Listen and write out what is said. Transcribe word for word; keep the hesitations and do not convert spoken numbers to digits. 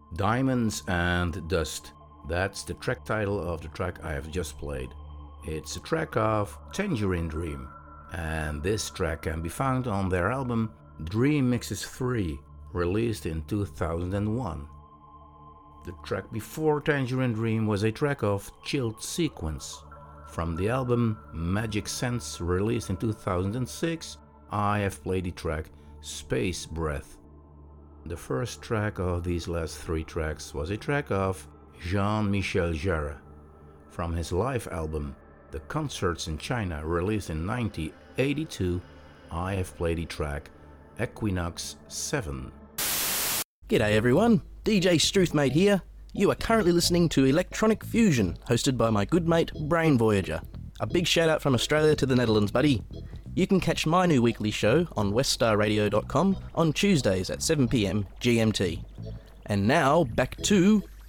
Diamonds and Dust. That's the track title of the track I have just played. It's a track of Tangerine Dream, and this track can be found on their album Dream Mixes three, released in two thousand one. The track before Tangerine Dream was a track of Chilled Sequence. From the album Magic Sense, released in two thousand six, I have played the track Space Breath. The first track of these last three tracks was a track of Jean-Michel Jarre. From his live album The Concerts in China, released in nineteen eighty-two, I have played the track Equinox seven. G'day everyone, D J Struthmate here. You are currently listening to Electronic Fusion, hosted by my good mate Brain Voyager. A big shout out from Australia to the Netherlands, buddy. You can catch my new weekly show on west star radio dot com on Tuesdays at seven p m G M T. And now, back to